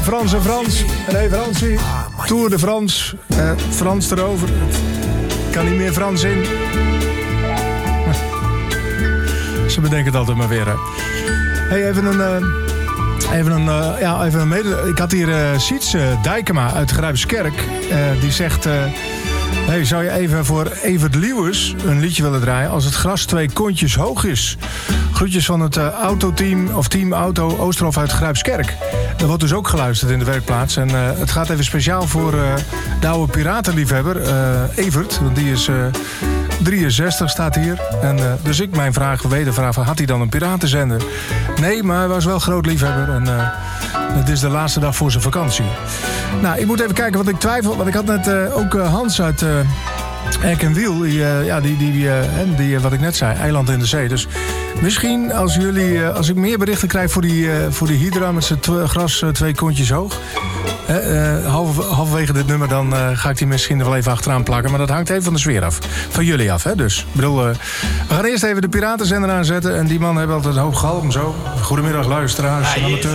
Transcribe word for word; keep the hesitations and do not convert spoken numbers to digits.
Ja, Frans en Frans. Nee, Fransie. Tour de France. Uh, Frans erover. Kan niet meer Frans in. Ze bedenken het altijd maar weer, hè. Hey, even een... Uh, even een, uh, ja, even een mede... Ik had hier uh, Siets uh, Dijkema uit Grijpskerk. Uh, die zegt... Uh, hey, zou je even voor Evert Leeuwers een liedje willen draaien... als het gras twee kontjes hoog is? Groetjes van het uh, autoteam of team Auto Oosterhof uit Grijpskerk. Er wordt dus ook geluisterd in de werkplaats. En uh, het gaat even speciaal voor uh, de oude piratenliefhebber, uh, Evert. Want die is uh, drieënzestig, staat hier. En uh, dus ik mijn vraag, wedervraag, had hij dan een piratenzender? Nee, maar hij was wel groot liefhebber. En uh, het is de laatste dag voor zijn vakantie. Nou, ik moet even kijken wat ik twijfel. Want ik had net uh, ook uh, Hans uit... Uh, Eck en Wiel, die, uh, ja, die, die, uh, die uh, wat ik net zei, Eiland in de Zee. Dus misschien als jullie, uh, als ik meer berichten krijg voor die, uh, voor die Hydra met zijn tw- gras uh, twee kontjes hoog. Uh, uh, half, halverwege dit nummer, dan uh, ga ik die misschien er wel even achteraan plakken. Maar dat hangt even van de sfeer af. Van jullie af, hè? Dus, ik bedoel, uh, we gaan eerst even de piratenzender aanzetten. En die man heeft altijd een hoog galm, zo. Goedemiddag, luisteraars.